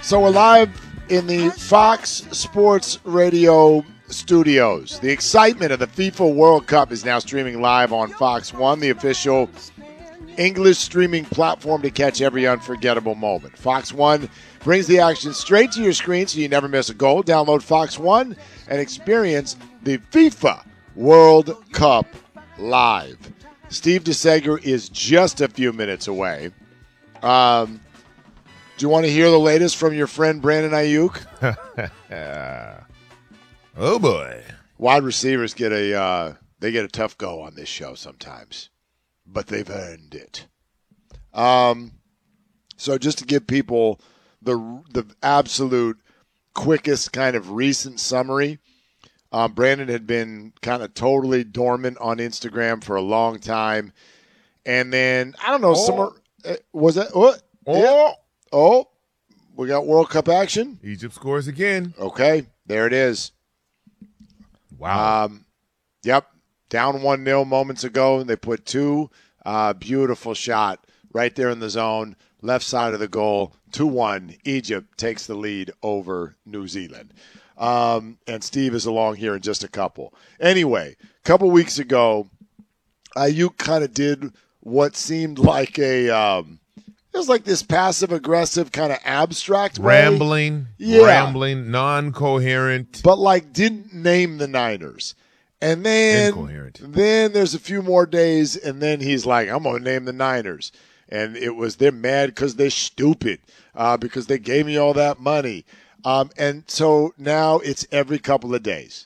So we're live in the Fox Sports Radio studios. The excitement of the FIFA World Cup is now streaming live on Fox One, the official English streaming platform to catch every unforgettable moment. Fox One brings the action straight to your screen so you never miss a goal. Download Fox One and experience the FIFA World Cup live. Steve DeSager is just a few minutes away. Do you want to hear the latest from your friend Brandon Ayuk? Oh boy! Wide receivers get a tough go on this show sometimes, but they've earned it. So just to give people the absolute quickest kind of recent summary, Brandon had been kind of totally dormant on Instagram for a long time, and then I don't know, was that what? Yeah. Oh, we got World Cup action. Egypt scores again. Okay, there it is. Wow. Yep, down 1-0 moments ago, and they put two. Beautiful shot right there in the zone, left side of the goal. 2-1. Egypt takes the lead over New Zealand. And Steve is along here in just a couple. Anyway, a couple weeks ago, Ayuk kind of did what seemed like it was like this passive-aggressive kind of abstract way. Rambling, non-coherent. But, didn't name the Niners. And then, incoherent. Then there's a few more days, and then he's like, I'm going to name the Niners. And they're mad because they're stupid, because they gave me all that money. And so now it's every couple of days.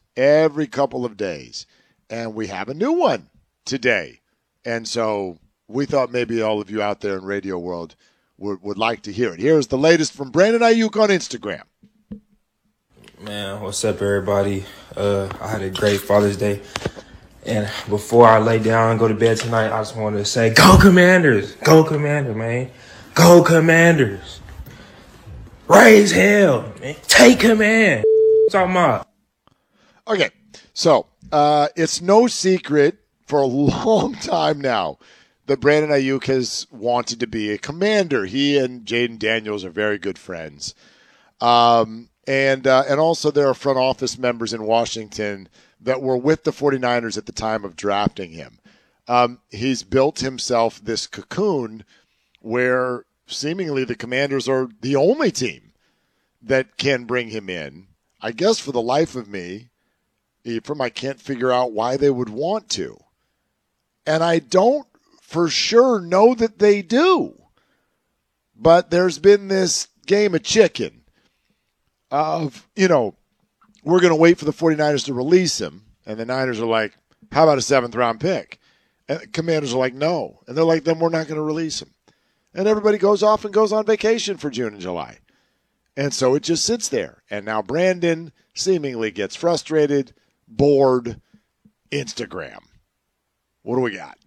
And we have a new one today. And so we thought maybe all of you out there in radio world would like to hear it. Here's the latest from Brandon Ayuk on Instagram. Man, what's up, everybody? I had a great Father's Day. And before I lay down and go to bed tonight, I just wanted to say, go Commanders! Go Commanders, man. Go Commanders! Raise hell, man. Take command. What's talking about? Okay, so it's no secret for a long time now that Brandon Ayuk has wanted to be a Commander. He and Jaden Daniels are very good friends. And also there are front office members in Washington that were with the 49ers at the time of drafting him. He's built himself this cocoon where seemingly the Commanders are the only team that can bring him in. I guess for the life of me, I can't figure out why they would want to. And I don't for sure know that they do. But there's been this game of chicken of, we're going to wait for the 49ers to release him. And the Niners are like, how about a 7th-round pick? And the Commanders are like, no. And they're like, then we're not going to release him. And everybody goes off and goes on vacation for June and July. And so it just sits there. And now Brandon seemingly gets frustrated, bored, Instagram. What do we got?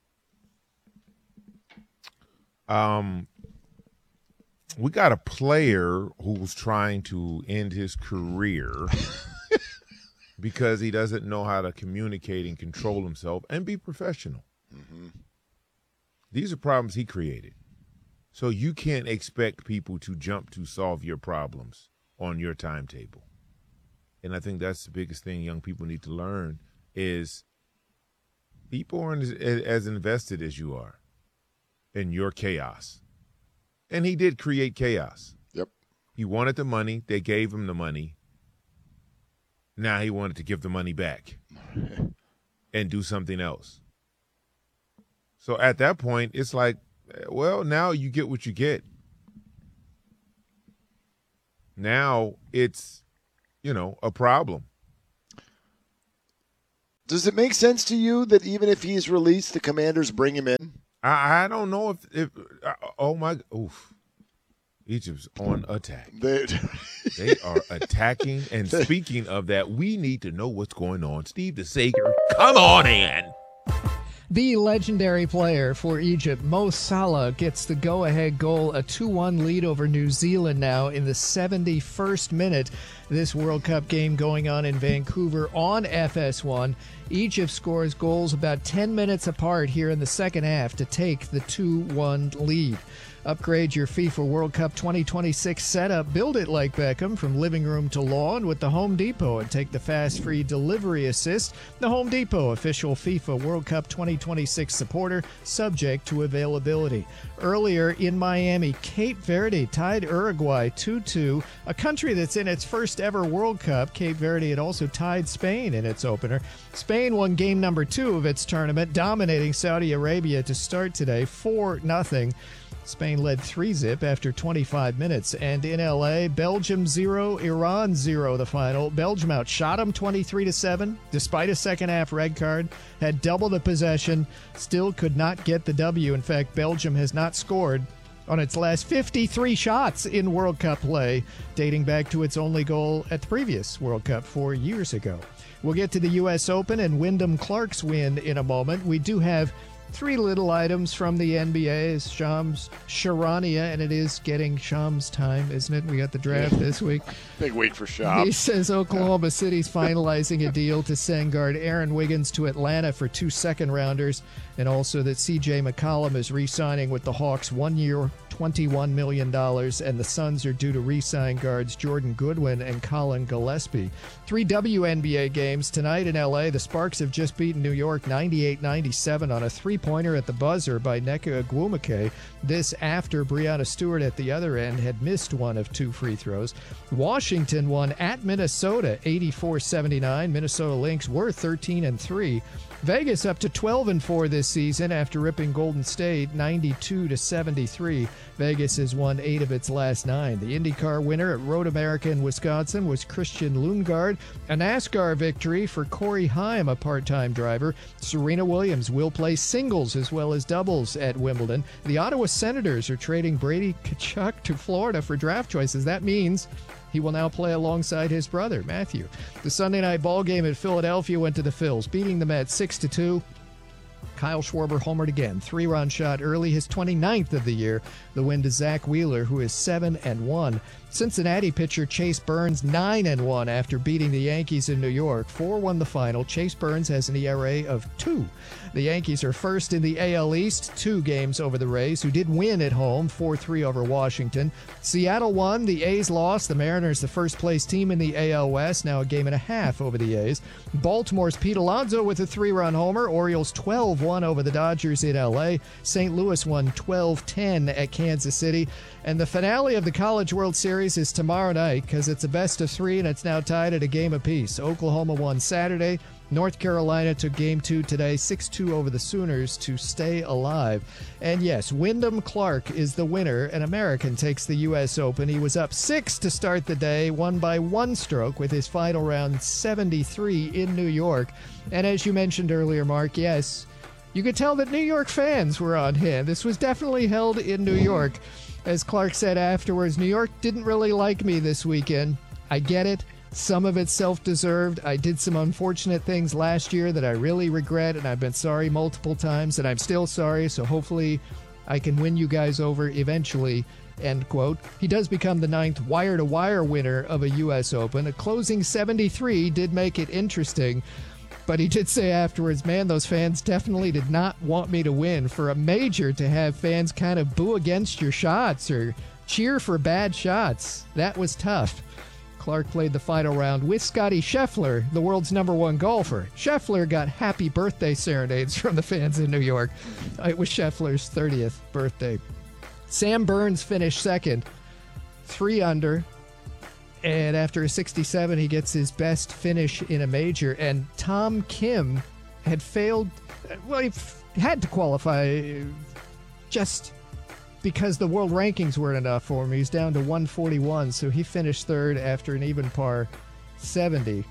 We got a player who's trying to end his career because he doesn't know how to communicate and control himself and be professional. Mm-hmm. These are problems he created. So you can't expect people to jump to solve your problems on your timetable. And I think that's the biggest thing young people need to learn is people aren't as invested as you are in your chaos. And he did create chaos. Yep. He wanted the money. They gave him the money. Now he wanted to give the money back and do something else. So at that point, it's like, well, now you get what you get. Now it's, a problem. Does it make sense to you that even if he's released, the Commanders bring him in? I don't know if oh my, oof. Egypt's on attack. They are attacking. And speaking of that, we need to know what's going on. Steve DeSager, come on in. The legendary player for Egypt, Mo Salah, gets the go-ahead goal, a 2-1 lead over New Zealand now in the 71st minute. This World Cup game going on in Vancouver on FS1. Egypt scores goals about 10 minutes apart here in the second half to take the 2-1 lead. Upgrade your FIFA World Cup 2026 setup. Build it like Beckham from living room to lawn with the Home Depot and take the fast free delivery assist. The Home Depot, official FIFA World Cup 2026 supporter, subject to availability. Earlier in Miami, Cape Verde tied Uruguay 2-2, a country that's in its first ever World Cup. Cape Verde had also tied Spain in its opener. Spain won game number 2 of its tournament, dominating Saudi Arabia to start today 4-0. Spain led 3-0 after 25 minutes. And in L.A., Belgium 0, Iran 0, the final. Belgium outshot them 23-7, despite a second-half red card, had double the possession, still could not get the W. In fact, Belgium has not scored on its last 53 shots in World Cup play, dating back to its only goal at the previous World Cup 4 years ago. We'll get to the U.S. Open and Wyndham Clark's win in a moment. We do have 3 little items from the NBA. It's Shams Charania, and it is getting Shams time, isn't it? We got the draft this week. Big week for Shams. He says Oklahoma City's finalizing a deal to send guard Aaron Wiggins to Atlanta for 2 second-rounders, and also that C.J. McCollum is re-signing with the Hawks 1 year, $21 million, and the Suns are due to re-sign guards Jordan Goodwin and Colin Gillespie. 3 WNBA games tonight in L.A. The Sparks have just beaten New York 98-97 on a three-pointer at the buzzer by Nneka Ogwumike. This after Breanna Stewart at the other end had missed one of 2 free throws. Washington won at Minnesota 84-79. Minnesota Lynx were 13-3. Vegas up to 12-4 this season after ripping Golden State 92-73. Vegas has won 8 of its last 9. The IndyCar winner at Road America in Wisconsin was Christian Lundgaard. A NASCAR victory for Corey Heim, a part-time driver. Serena Williams will play singles as well as doubles at Wimbledon. The Ottawa Senators are trading Brady Tkachuk to Florida for draft choices. That means he will now play alongside his brother, Matthew. The Sunday night ball game at Philadelphia went to the Phils, beating the Mets 6-2. Kyle Schwarber homered again. 3-run shot early, his 29th of the year. The win to Zach Wheeler, who is 7-1. Cincinnati pitcher Chase Burns 9-1 after beating the Yankees in New York. 4-1 the final. Chase Burns has an ERA of 2. The Yankees are first in the AL East, 2 games over the Rays, who did win at home, 4-3 over Washington. Seattle won, the A's lost. The Mariners, the first-place team in the AL West, now a game and a half over the A's. Baltimore's Pete Alonso with a 3-run homer. Orioles 12-1 over the Dodgers in L.A. St. Louis won 12-10 at Kansas City. And the finale of the College World Series is tomorrow night because it's a best of 3 and it's now tied at a game apiece. Oklahoma won Saturday. North Carolina took Game 2 today, 6-2 over the Sooners to stay alive. And yes, Wyndham Clark is the winner. An American takes the U.S. Open. He was up 6 to start the day, won by 1 stroke with his final round 73 in New York. And as you mentioned earlier, Mark, yes, you could tell that New York fans were on hand. This was definitely held in New York. As Clark said afterwards, New York didn't really like me this weekend. I get it. Some of it's self-deserved. I did some unfortunate things last year that I really regret, and I've been sorry multiple times, and I'm still sorry, so hopefully I can win you guys over eventually, end quote. He does become the 9th wire-to-wire winner of a U.S. Open. A closing 73 did make it interesting, but he did say afterwards, man, those fans definitely did not want me to win. For a major to have fans kind of boo against your shots or cheer for bad shots, that was tough. Clark played the final round with Scottie Scheffler, the world's #1 golfer. Scheffler got happy birthday serenades from the fans in New York. It was Scheffler's 30th birthday. Sam Burns finished second, 3 under. And after a 67, he gets his best finish in a major. And Tom Kim had failed. Well, he had to qualify just because the world rankings weren't enough for him. He was down to 141, so he finished 3rd after an even par 70.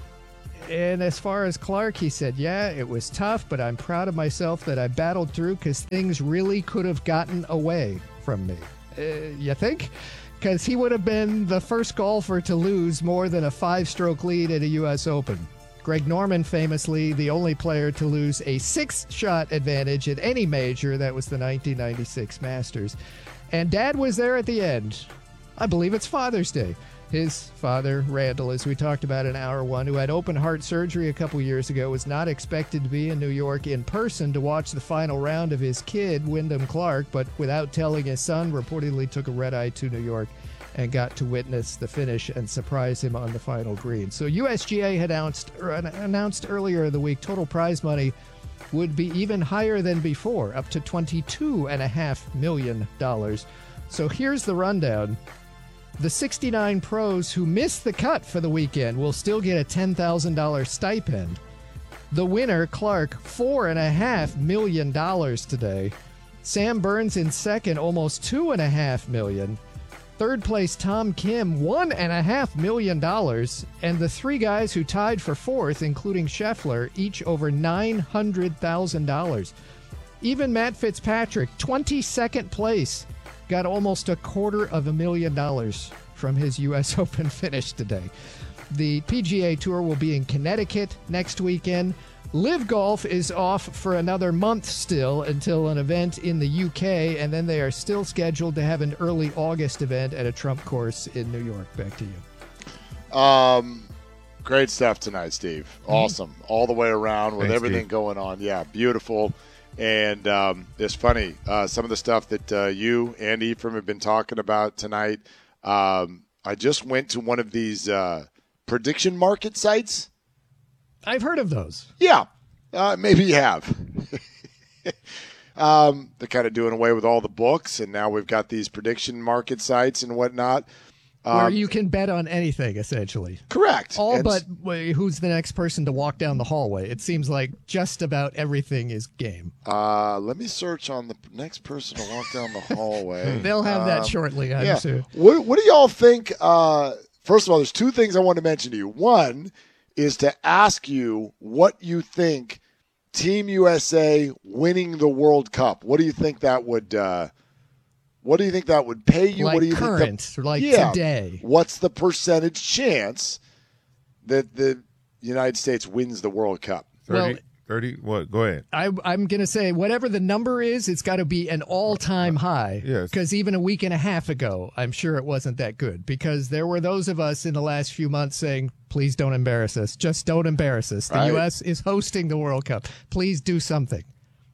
And as far as Clark, he said, yeah, it was tough, but I'm proud of myself that I battled through because things really could have gotten away from me. You think? Because he would have been the first golfer to lose more than a 5-stroke lead at a U.S. Open. Greg Norman, famously the only player to lose a 6-shot advantage at any major. That was the 1996 Masters. And Dad was there at the end. I believe it's Father's Day. His father, Randall, as we talked about in hour one, who had open heart surgery a couple years ago, was not expected to be in New York in person to watch the final round of his kid, Wyndham Clark, but without telling his son, reportedly took a red-eye to New York and got to witness the finish and surprise him on the final green. So USGA had announced earlier in the week total prize money would be even higher than before, up to $22.5 million. So here's the rundown. The 69 pros who missed the cut for the weekend will still get a $10,000 stipend. The winner, Clark, $4.5 million today. Sam Burns in second, almost $2.5 million. Third place, Tom Kim, $1.5 million. And the three guys who tied for fourth, including Scheffler, each over $900,000. Even Matt Fitzpatrick, 22nd place, got almost $250,000 from his U.S. Open finish today. The PGA Tour will be in Connecticut next weekend. Live Golf is off for another month still until an event in the UK, and then they are still scheduled to have an early August event at a Trump course in New York. Back to you. Great stuff tonight, Steve. Awesome. All the way around with Thanks, everything Steve. going on. Yeah, beautiful. And it's funny, some of the stuff that you and Ephraim have been talking about tonight. I just went to one of these prediction market sites. I've heard of those. Yeah, maybe you have. They're kind of doing away with all the books, and now we've got these prediction market sites and whatnot. Where you can bet on anything, essentially. Correct. All And but who's the next person to walk down the hallway. It seems like just about everything is game. let me search on the next person to walk down the hallway. They'll have that shortly, I'm sure. What do y'all think? First of all, there's two things I want to mention to you. One is to ask you what you think Team USA winning the World Cup. What do you think that would? What do you think that would pay you? Like What do you current, think? like today. What's the percentage chance that the United States wins the World Cup? 30, what? Go ahead. I'm going to say whatever the number is, it's got to be an all-time high. Yes. Because even a week and a half ago, I'm sure it wasn't that good. Because there were those of us in the last few months saying, please don't embarrass us. Just don't embarrass us. The Right. U.S. is hosting the World Cup. Please do something.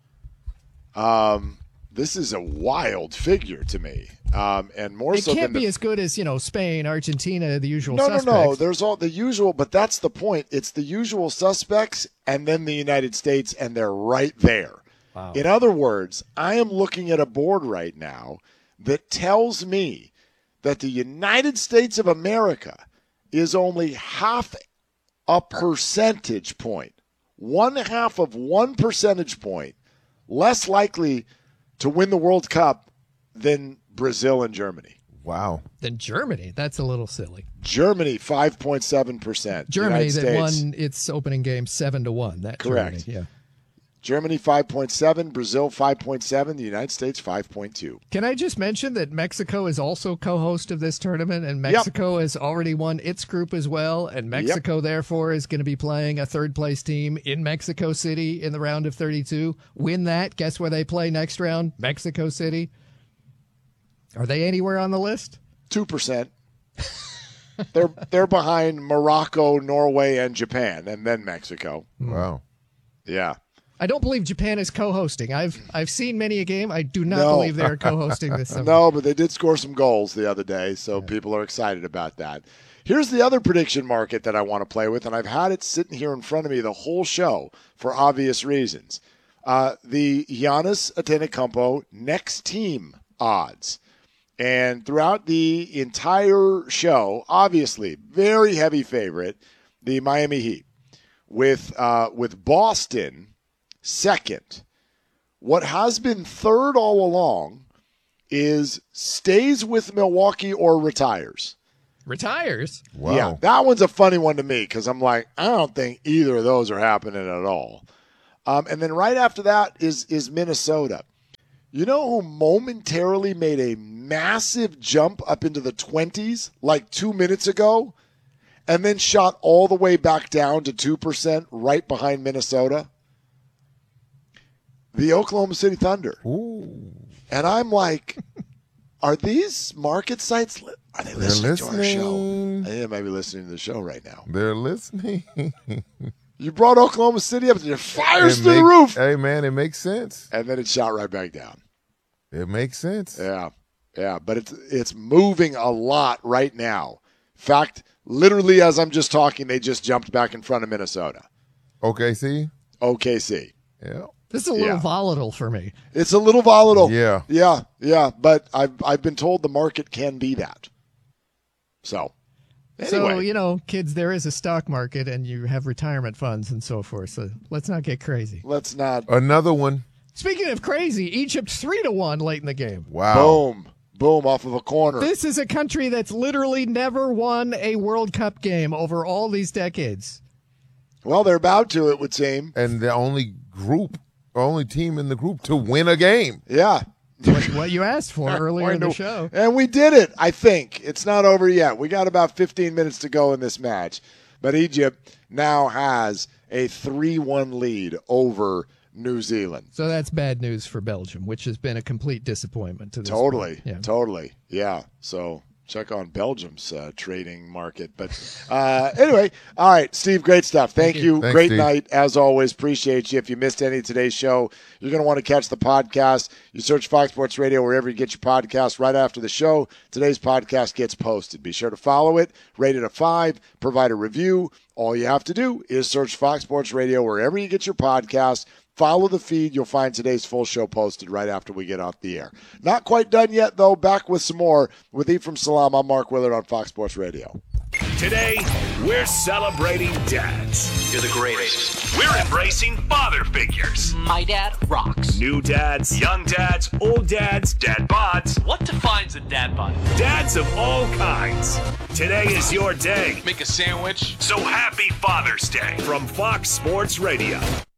This is a wild figure to me, and more It so can't than be as good as, Spain, Argentina, the usual No, suspects. no. There's all the usual, but that's the point. It's the usual suspects and then the United States, and they're right there. Wow. In other words, I am looking at a board right now that tells me that the United States of America is only half a percentage point, 1/2 of 1 percentage point, less likely to win the World Cup than Brazil and Germany. Wow. Then Germany, that's a little silly. Germany, 5.7%. Germany United that States, won its opening game 7-1. That Correct. Germany, yeah. Germany 5.7, Brazil 5.7, the United States 5.2. Can I just mention that Mexico is also co-host of this tournament, and Mexico has already won its group as well, and Mexico, therefore, is going to be playing a third-place team in Mexico City in the round of 32. Win that. Guess where they play next round? Mexico City. Are they anywhere on the list? 2%. They're behind Morocco, Norway, and Japan, and then Mexico. Wow. Yeah. I don't believe Japan is co-hosting. I've seen many a game. I do not No. believe they're co-hosting this summer. No, but they did score some goals the other day, so people are excited about that. Here's the other prediction market that I want to play with, and I've had it sitting here in front of me the whole show for obvious reasons. The Giannis Antetokounmpo next team odds. And throughout the entire show, obviously, very heavy favorite, the Miami Heat. With Boston second. What has been third all along is stays with Milwaukee or retires. Retires? Wow. Yeah, that one's a funny one to me because I'm like, I don't think either of those are happening at all. And then right after that is Minnesota. You know who momentarily made a massive jump up into the 20s like 2 minutes ago and then shot all the way back down to 2% right behind Minnesota? The Oklahoma City Thunder. Ooh. And I'm like, are these market sites Are they listening to our show? listening. I think they might be listening to the show right now. They're listening. You brought Oklahoma City up to your fires It through the make- roof. Hey, man, it makes sense. And then it shot right back down. It makes sense. Yeah. But it's moving a lot right now. In fact, literally as I'm just talking, they just jumped back in front of Minnesota. OKC? OKC. Yeah. This is a little volatile for me. It's a little volatile. Yeah. Yeah. But I've been told the market can be that. So, anyway. So, kids, there is a stock market and you have retirement funds and so forth. So let's not get crazy. Let's not. Another one. Speaking of crazy, Egypt 3-1 late in the game. Wow. Boom off of a corner. This is a country that's literally never won a World Cup game over all these decades. Well, they're about to, it would seem. And the only team in the group to win a game. Yeah. What you asked for earlier in the show. And we did it, I think. It's not over yet. We got about 15 minutes to go in this match. But Egypt now has a 3-1 lead over New Zealand. So that's bad news for Belgium, which has been a complete disappointment to this Totally. point. Yeah. Totally. Yeah. So check on Belgium's trading market. But anyway, all right, Steve, great stuff. Thank you. Thanks, Great Steve. night, as always. Appreciate you. If you missed any of today's show, you're going to want to catch the podcast. You search Fox Sports Radio wherever you get your podcast. Right after the show, today's podcast gets posted. Be sure to follow it, rate it a 5, provide a review. All you have to do is search Fox Sports Radio wherever you get your podcast. Follow the feed. You'll find today's full show posted right after we get off the air. Not quite done yet, though. Back with some more with Ephraim Salam. I'm Mark Willard on Fox Sports Radio. Today, we're celebrating dads. You're the greatest. We're embracing father figures. My dad rocks. New dads, young dads, old dads, dad bods, What defines a dad bod? dads of all kinds. Today is your day. Make a sandwich. So happy Father's Day from Fox Sports Radio.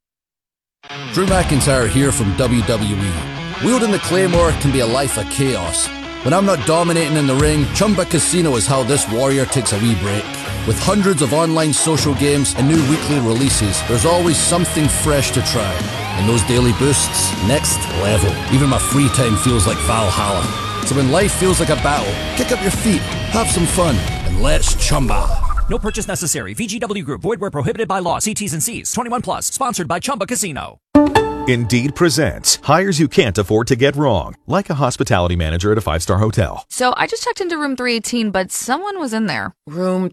Drew McIntyre here from WWE. Wielding the Claymore can be a life of chaos. When I'm not dominating in the ring, Chumba Casino is how this warrior takes a wee break. With hundreds of online social games and new weekly releases, there's always something fresh to try. And those daily boosts, next level. Even my free time feels like Valhalla. So when life feels like a battle, kick up your feet, have some fun, and let's Chumba. No purchase necessary. VGW Group. Void where prohibited by law. See T's and C's. 21 plus. Sponsored by Chumba Casino. Indeed presents hires you can't afford to get wrong, like a hospitality manager at a 5-star hotel. So I just checked into room 318, but someone was in there. Room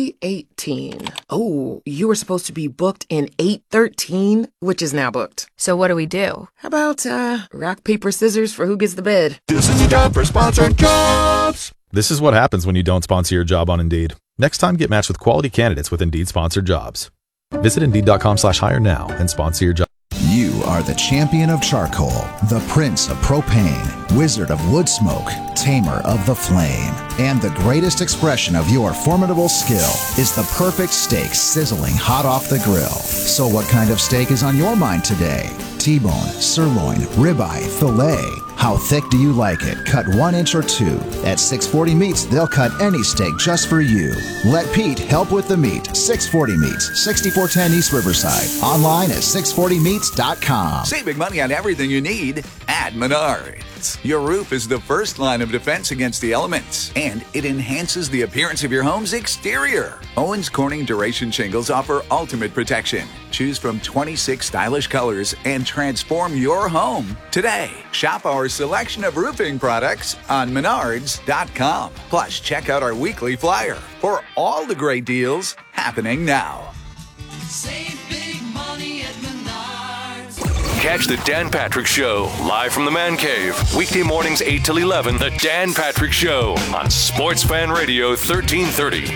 318. Oh, you were supposed to be booked in 813, which is now booked. So what do we do? How about rock, paper, scissors for who gets the bed? This is your job for sponsored jobs. This is what happens when you don't sponsor your job on Indeed. Next time, get matched with quality candidates with Indeed sponsored jobs. Visit Indeed.com/hire now and sponsor your job. You are the champion of charcoal, the prince of propane, wizard of wood smoke, tamer of the flame. And the greatest expression of your formidable skill is the perfect steak sizzling hot off the grill. So what kind of steak is on your mind today? T-bone, sirloin, ribeye, filet. How thick do you like it? Cut 1 inch or 2. At 640 Meats, they'll cut any steak just for you. Let Pete help with the meat. 640 Meats, 6410 East Riverside. Online at 640meats.com. Saving money on everything you need at Menards. Your roof is the first line of defense against the elements, and it enhances the appearance of your home's exterior. Owens Corning Duration Shingles offer ultimate protection. Choose from 26 stylish colors and transform your home today. Shop our selection of roofing products on Menards.com. Plus, check out our weekly flyer for all the great deals happening now. Save big money at Menards. Catch the Dan Patrick Show live from the Man Cave. Weekday mornings 8 till 11. The Dan Patrick Show on Sports Fan Radio 1330.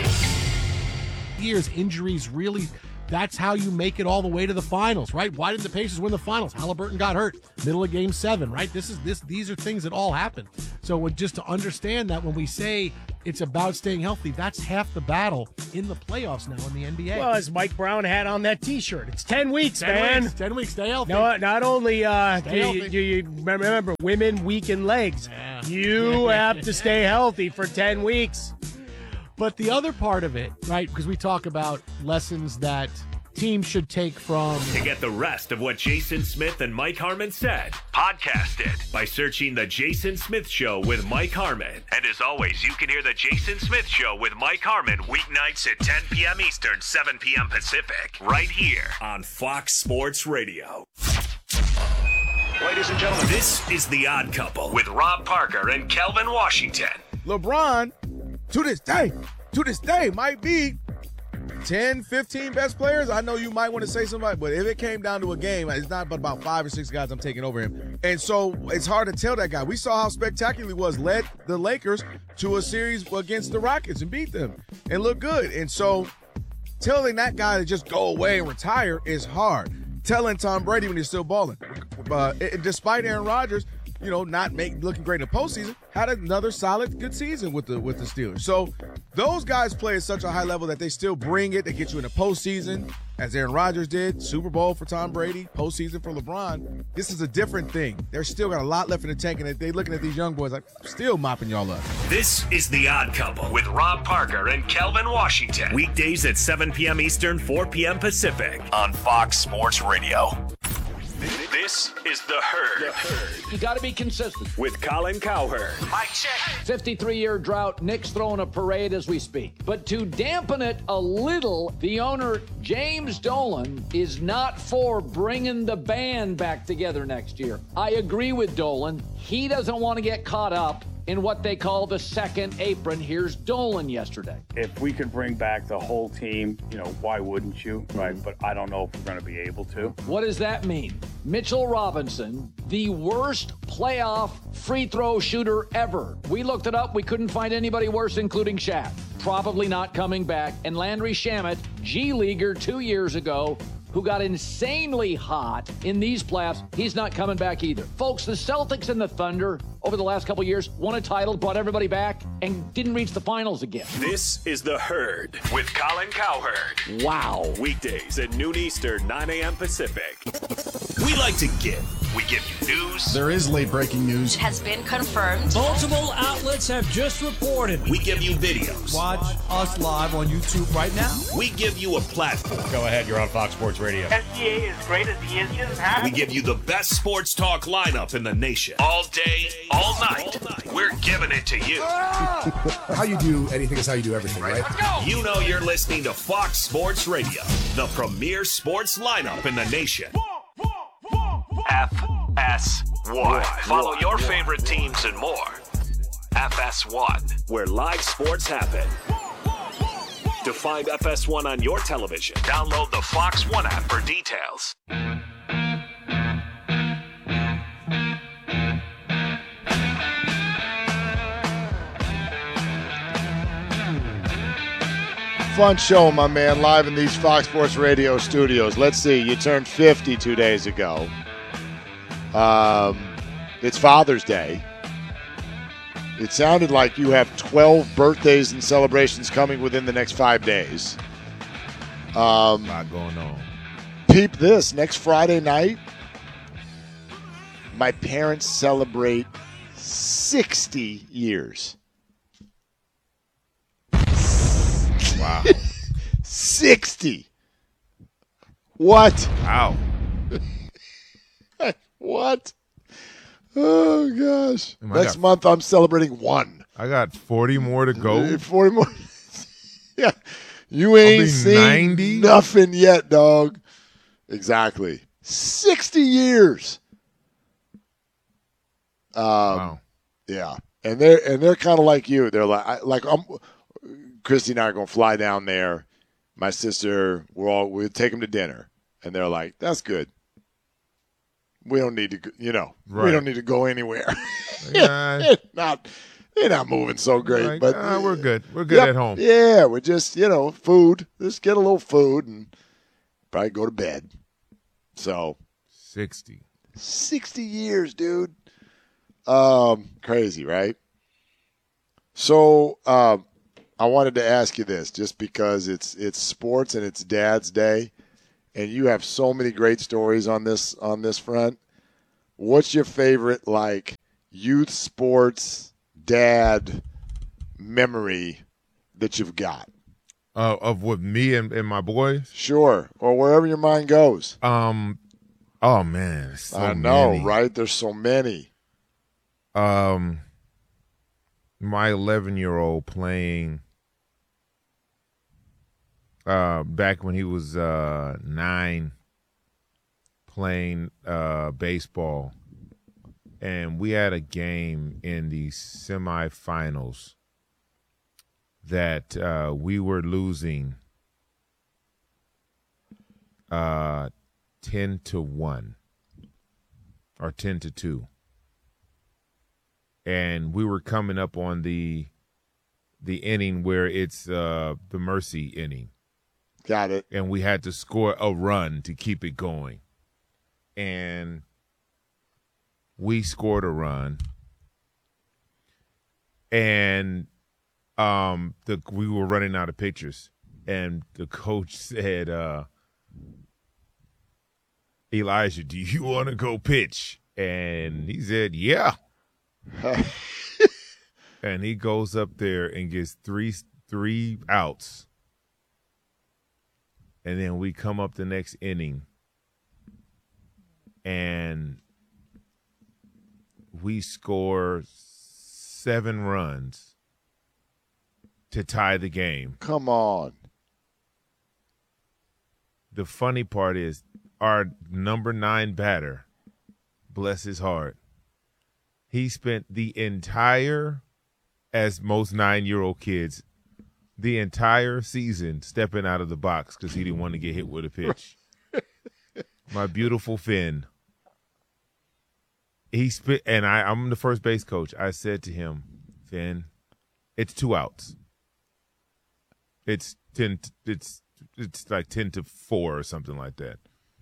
Years injuries really. That's how you make it all the way to the finals, right? Why did the Pacers win the finals? Halliburton got hurt middle of Game 7, right? These are things that all happen. So just to understand that when we say it's about staying healthy, that's half the battle in the playoffs now in the NBA. Well, as Mike Brown had on that T-shirt, it's 10 weeks, 10 weeks, stay healthy. No, not only do you remember women weaken legs, you have to stay healthy for 10 weeks. But the other part of it, right, because we talk about lessons that team should take from. To get the rest of what Jason Smith and Mike Harmon said, podcast it by searching The Jason Smith Show with Mike Harmon. And as always, you can hear The Jason Smith Show with Mike Harmon weeknights at 10 p.m. Eastern, 7 p.m. Pacific, right here on Fox Sports Radio. Ladies and gentlemen, this is The Odd Couple with Rob Parker and Kelvin Washington. LeBron, to this day, might be 10, 15 best players. I know you might want to say somebody, but if it came down to a game, it's not but about 5 or 6 guys I'm taking over him. And so it's hard to tell that guy. We saw how spectacular he was, led the Lakers to a series against the Rockets and beat them and look good. And so telling that guy to just go away and retire is hard. Telling Tom Brady when he's still balling. Despite Aaron Rodgers, not looking great in the postseason, had another solid, good season with the Steelers. So those guys play at such a high level that they still bring it. They get you in the postseason, as Aaron Rodgers did, Super Bowl for Tom Brady, postseason for LeBron. This is a different thing. They're still got a lot left in the tank, and they're looking at these young boys like, still mopping y'all up. This is The Odd Couple with Rob Parker and Kelvin Washington. Weekdays at 7 p.m. Eastern, 4 p.m. Pacific on Fox Sports Radio. This is The Herd. You got to be consistent. With Colin Cowherd. Mike check. 53-year drought. Nick's throwing a parade as we speak. But to dampen it a little, the owner, James Dolan, is not for bringing the band back together next year. I agree with Dolan. He doesn't want to get caught up in what they call the second apron. Here's Dolan yesterday. If we could bring back the whole team, why wouldn't you, right? But I don't know if we're going to be able to. What does that mean? Mitchell Robinson, the worst playoff free throw shooter ever. We looked it up. We couldn't find anybody worse, including Shaq. Probably not coming back. And Landry Shamet, G-Leaguer 2 years ago, who got insanely hot in these playoffs, he's not coming back either. Folks, the Celtics and the Thunder over the last couple years won a title, brought everybody back, and didn't reach the finals again. This is The Herd with Colin Cowherd. Wow. Weekdays at noon Eastern, 9 a.m. Pacific. We like to give. We give you news. There is late breaking news. It has been confirmed. Multiple outlets have just reported. We give you videos. Watch us live on YouTube right now. We give you a platform. Go ahead, you're on Fox Sports Radio. SGA is great as he is. We give you the best sports talk lineup in the nation. All day, all night. We're giving it to you. How you do anything is how you do everything, right? Let's go. You know you're listening to Fox Sports Radio, the premier sports lineup in the nation. FS1. Follow your favorite teams and more. FS1, where live sports happen. To find FS1 on your television, download the Fox One app for details. Fun show, my man, live in these Fox Sports Radio studios. Let's see, you turned 50 2 days ago. It's Father's Day. It sounded like you have 12 birthdays and celebrations coming within the next 5 days. A lot going on. Peep this. Next Friday night, my parents celebrate 60 years. Wow. 60. What? Wow. What? Oh, gosh. Next got, month, I'm celebrating 1. I got 40 more to go. 40 more. Yeah. You ain't seen 90? Nothing yet, dog. Exactly. 60 years. Wow. Yeah. And they're kind of like you. They're like Christy and I are going to fly down there. My sister, we'll take them to dinner. And they're like, that's good. We don't need to, right. We don't need to go anywhere. Yeah. They're not moving so great, like, but we're good. We're good at home. Yeah, we're just, food. Just get a little food and probably go to bed. So 60 years, dude. Crazy, right? So, I wanted to ask you this, just because it's sports and it's Dad's Day. And you have so many great stories on this front. What's your favorite youth sports dad memory that you've got? Of with me and my boys? Sure. Or wherever your mind goes. Oh man, so I know, many. right? There's so many. My 11-year-old playing back when he was 9, playing baseball, and we had a game in the semifinals that we were losing 10-1 or 10-2. And we were coming up on the inning where it's the mercy inning. Got it. And we had to score a run to keep it going. And we scored a run. And we were running out of pitchers. And the coach said, Elijah, do you want to go pitch? And he said, yeah. And he goes up there and gets three outs. And then we come up the next inning and we score 7 runs to tie the game. Come on. The funny part is our number 9 batter, bless his heart, he spent the entire, as most 9-year-old kids, the entire season stepping out of the box because he didn't want to get hit with a pitch. My beautiful Finn. And I'm the first base coach. I said to him, Finn, it's 2 outs. It's like 10-4 or something like that.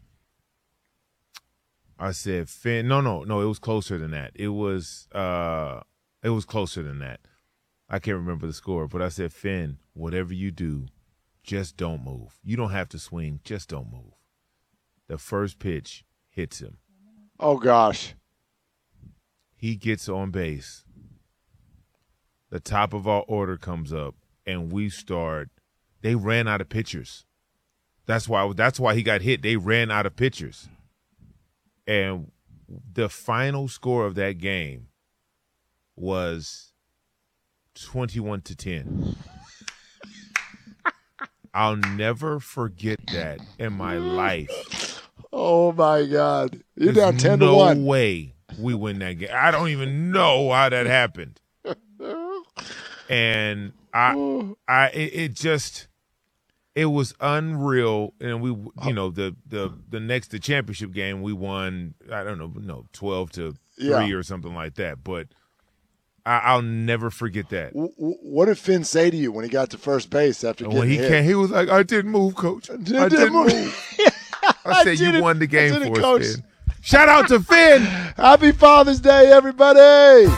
I said, Finn, no, it was closer than that. It was closer than that. I can't remember the score, but I said, Finn, whatever you do, just don't move. You don't have to swing, just don't move. The first pitch hits him. Oh, gosh. He gets on base. The top of our order comes up, and we start. They ran out of pitchers. That's why he got hit. They ran out of pitchers. And the final score of that game was 21-10. I'll never forget that in my life. Oh, my God. You're There's down 10-1. No way we win that game. I don't even know how that happened. And it was unreal. And we, the championship game, we won, 12-3 or something like that. But I'll never forget that. What did Finn say to you when he got to first base after getting hit? He was like, I didn't move, Coach. I didn't move. I said, you won the game for us, Finn. Shout out to Finn. Happy Father's Day, everybody.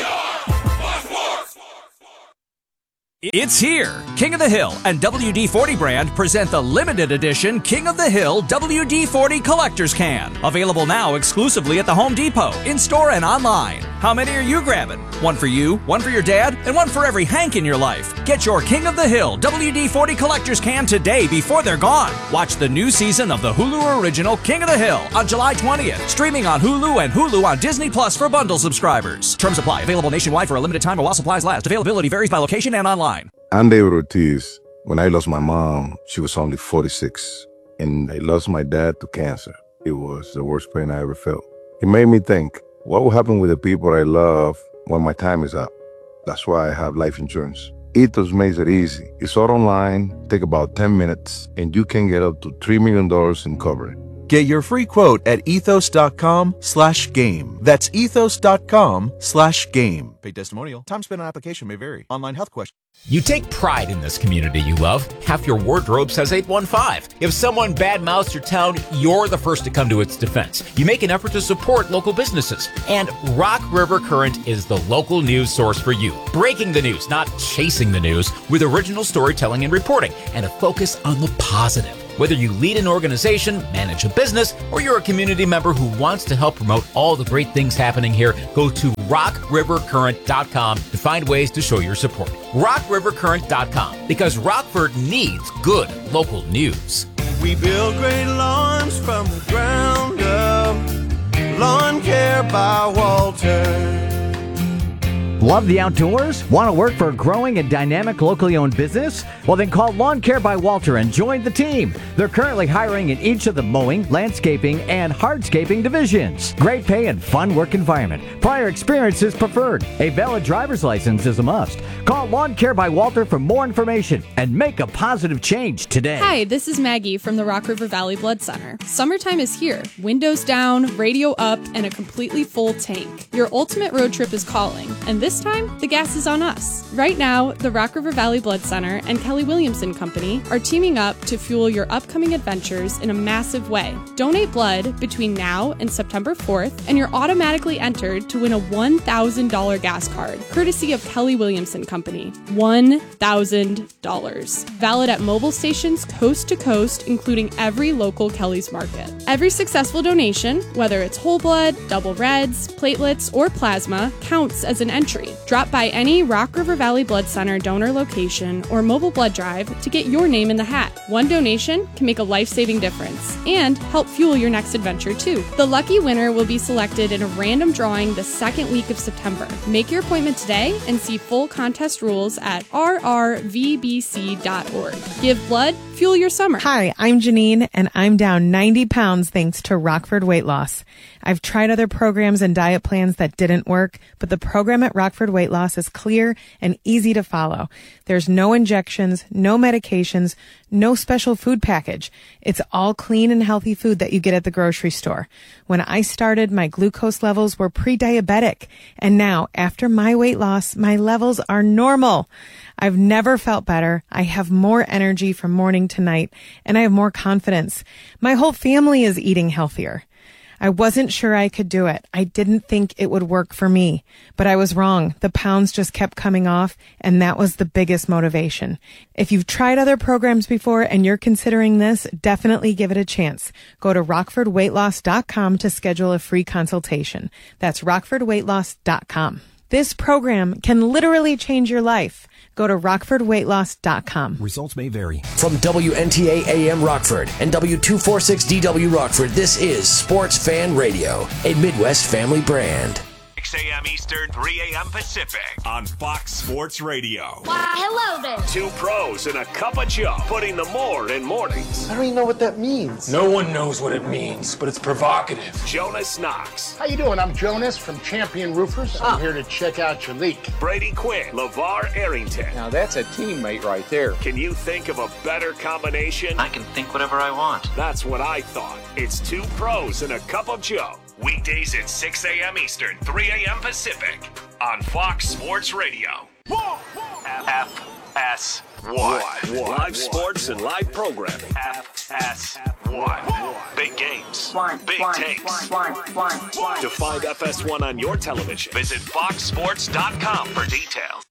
It's here. King of the Hill and WD-40 brand present the limited edition King of the Hill WD-40 Collector's Can. Available now exclusively at the Home Depot, in-store and online. How many are you grabbing? One for you, one for your dad, and one for every Hank in your life. Get your King of the Hill WD-40 Collector's Can today before they're gone. Watch the new season of the Hulu original King of the Hill on July 20th. Streaming on Hulu and Hulu on Disney Plus for bundle subscribers. Terms apply. Available nationwide for a limited time while supplies last. Availability varies by location and online. I'm David Ortiz. When I lost my mom, she was only 46. And I lost my dad to cancer. It was the worst pain I ever felt. It made me think, what will happen with the people I love when my time is up? That's why I have life insurance. Ethos makes it easy. It's all online, take about 10 minutes, and you can get up to $3 million in coverage. Get your free quote at ethos.com/game. That's ethos.com/game. Paid testimonial. Time spent on application may vary. Online health question. You take pride in this community you love. Half your wardrobe says 815. If someone badmouths your town, you're the first to come to its defense. You make an effort to support local businesses. And Rock River Current is the local news source for you. Breaking the news, not chasing the news, with original storytelling and reporting, and a focus on the positive. Whether you lead an organization, manage a business, or you're a community member who wants to help promote all the great things happening here, go to rockrivercurrent.com to find ways to show your support. rockrivercurrent.com, because Rockford needs good local news. We build great lawns from the ground up. Lawn Care by Walter. Love the outdoors? Want to work for a growing and dynamic locally owned business? Well, then call Lawn Care by Walter and join the team. They're currently hiring in each of the mowing, landscaping, and hardscaping divisions. Great pay and fun work environment. Prior experience is preferred. A valid driver's license is a must. Call Lawn Care by Walter for more information and make a positive change today. Hi, this is Maggie from the Rock River Valley Blood Center. Summertime is here. Windows down, radio up, and a completely full tank. Your ultimate road trip is calling, and this time, the gas is on us. Right now, the Rock River Valley Blood Center and Kelly Williamson Company are teaming up to fuel your upcoming adventures in a massive way. Donate blood between now and September 4th, and you're automatically entered to win a $1,000 gas card, courtesy of Kelly Williamson Company. $1,000. Valid at mobile stations coast to coast, including every local Kelly's Market. Every successful donation, whether it's whole blood, double reds, platelets, or plasma, counts as an entry. Drop by any Rock River Valley Blood Center donor location or mobile blood drive to get your name in the hat. One donation can make a life-saving difference and help fuel your next adventure too. The lucky winner will be selected in a random drawing the second week of September. Make your appointment today and see full contest rules at rrvbc.org. Give blood, fuel your summer. Hi, I'm Janine, and I'm down 90 pounds thanks to Rockford Weight Loss. I've tried other programs and diet plans that didn't work, but the program at Rockford Weight Loss is clear and easy to follow. There's no injections, no medications, no special food package. It's all clean and healthy food that you get at the grocery store. When I started, my glucose levels were pre-diabetic, and now, after my weight loss, my levels are normal. I've never felt better. I have more energy from morning to night, and I have more confidence. My whole family is eating healthier. I wasn't sure I could do it. I didn't think it would work for me, but I was wrong. The pounds just kept coming off, and that was the biggest motivation. If you've tried other programs before and you're considering this, definitely give it a chance. Go to rockfordweightloss.com to schedule a free consultation. That's rockfordweightloss.com. This program can literally change your life. Go to rockfordweightloss.com. Results may vary. From WNTA AM Rockford and W246DW Rockford, this is Sports Fan Radio, a Midwest family brand. 6 a.m. Eastern, 3 a.m. Pacific on Fox Sports Radio. Hello there. Two pros and a cup of Joe, putting the more in mornings. I don't even know what that means. No one knows what it means, but it's provocative. Jonas Knox. How you doing? I'm Jonas from Champion Roofers. I'm here to check out your leak. Brady Quinn. LeVar Arrington. Now that's a teammate right there. Can you think of a better combination? I can think whatever I want. That's what I thought. It's two pros and a cup of Joe. Weekdays at 6 a.m. Eastern, 3 a.m. Pacific on Fox Sports Radio. FS1. Live sports and live programming. FS1. Big games. Big takes. To find FS1 on your television, visit foxsports.com for details.